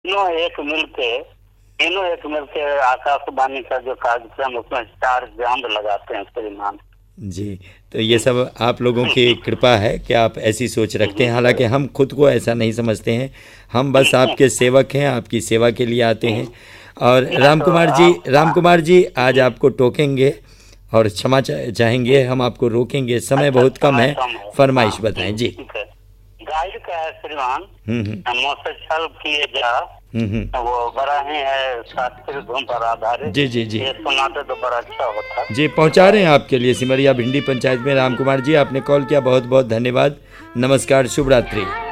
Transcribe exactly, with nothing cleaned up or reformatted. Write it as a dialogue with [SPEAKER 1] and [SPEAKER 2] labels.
[SPEAKER 1] तीनों एक मिलके तीनों एक मिलके आकाशवाणी का जो कार्यक्रम उसमें चार चांद लगाते हैं श्रीमान।
[SPEAKER 2] जी, तो ये सब आप लोगों की कृपा है कि आप ऐसी सोच रखते हैं। हालांकि हम खुद को ऐसा नहीं समझते हैं, हम बस आपके सेवक हैं, आपकी सेवा के लिए आते हैं। और
[SPEAKER 1] मैं
[SPEAKER 2] राम
[SPEAKER 1] तो
[SPEAKER 2] कुमार जी,
[SPEAKER 1] आप
[SPEAKER 2] राम कुमार जी आज आपको टोकेंगे और क्षमा चा- चाहेंगे, हम आपको रोकेंगे, समय
[SPEAKER 1] अच्छा
[SPEAKER 2] बहुत कम
[SPEAKER 1] समय
[SPEAKER 2] है।
[SPEAKER 1] कम है। हाँ
[SPEAKER 2] फरमाइश बताएं जी।
[SPEAKER 1] ठीक है। गाइड का है श्रीमान,
[SPEAKER 2] हम्म हम्म
[SPEAKER 1] मुझसे छल किए जा,
[SPEAKER 2] हम्म हम्म।
[SPEAKER 1] वो बड़ा ही है शास्त्रीय धुन पर आधारित।
[SPEAKER 2] जी जी जी
[SPEAKER 1] ये सुनाते तो बड़ा अच्छा होता।
[SPEAKER 2] जी, पहुंचा रहे हैं आपके लिए सिमरिया भिंडी पंचायत में। राम कुमार जी, आपने कॉल किया, बहुत बहुत धन्यवाद। नमस्कार, शुभ रात्रि।